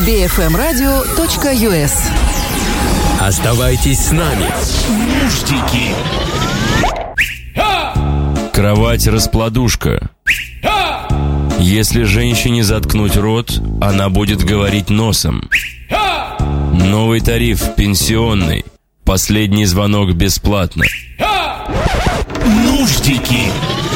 bfmradio.us. Оставайтесь с нами. Нуждики. Кровать-раскладушка. Если женщине заткнуть рот, она будет говорить носом. Новый тариф пенсионный. Последний звонок бесплатно. Нуждики.